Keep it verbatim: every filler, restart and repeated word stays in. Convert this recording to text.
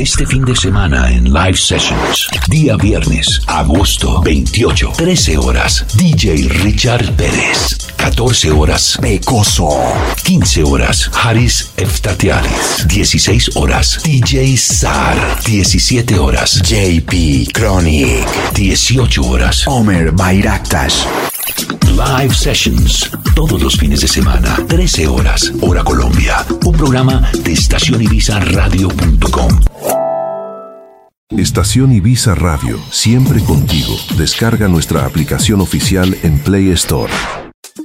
este fin de semana en Live Sessions. Día viernes, agosto veintiocho, trece horas, D J Richard Pérez. catorce horas, Pecoso. quince horas, Haris Eftatialis. dieciséis horas, D J Sar. diecisiete horas, J P Chronic. dieciocho horas, Omer Bayraktas. Live Sessions, todos los fines de semana, trece horas, hora Colombia. Un programa de Estación Ibiza Radio punto com. Estación Ibiza Radio, siempre contigo. Descarga nuestra aplicación oficial en Play Store.